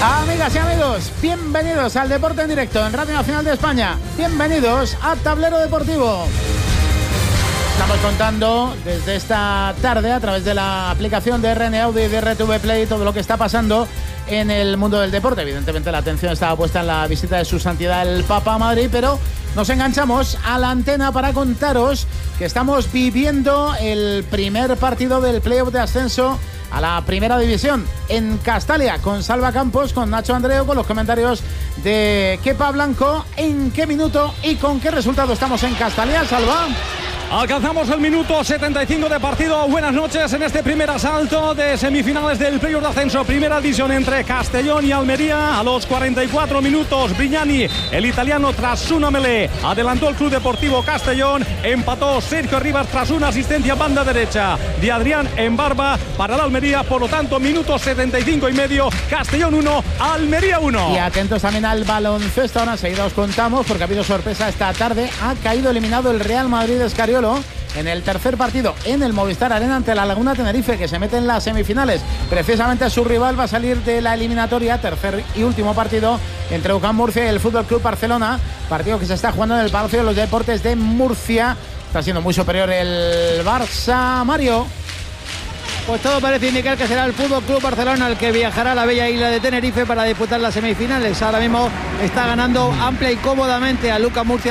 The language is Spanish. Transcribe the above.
Amigas y amigos, bienvenidos al Deporte en Directo en Radio Nacional de España. Bienvenidos a Tablero Deportivo. Estamos contando desde esta tarde a través de la aplicación de RN Audio y de RTV Play todo lo que está pasando en el mundo del deporte. Evidentemente la atención estaba puesta en la visita de su santidad el Papa a Madrid, pero nos enganchamos a la antena para contaros que estamos viviendo el primer partido del playoff de ascenso a la primera división en Castalia, con Salva Campos, con Nacho Andreu, con los comentarios de Kepa Blanco. ¿En qué minuto y con qué resultado estamos en Castalia, Salva? Alcanzamos el minuto 75 de partido. Buenas noches en este primer asalto de semifinales del playoff de ascenso. Primera división entre Castellón y Almería. A los 44 minutos, Brignani, el italiano, tras una melee, adelantó el Club Deportivo Castellón. Empató Sergio Rivas tras una asistencia banda derecha de Adrián en barba para la Almería. Por lo tanto, minuto 75 y medio. Castellón 1, Almería 1. Y atentos también al baloncesto. Ahora enseguida os contamos, porque ha habido sorpresa esta tarde. Ha caído eliminado el Real Madrid de Escariolo en el tercer partido en el Movistar Arena ante la Laguna Tenerife, que se mete en las semifinales. Precisamente su rival va a salir de la eliminatoria, tercer y último partido entre UCAM Murcia y el Fútbol Club Barcelona, partido que se está jugando en el Palacio de los Deportes de Murcia. Está siendo muy superior el Barça, Mario. Pues todo parece indicar que será el Fútbol Club Barcelona el que viajará a la bella isla de Tenerife para disputar las semifinales. Ahora mismo está ganando amplia y cómodamente a UCAM Murcia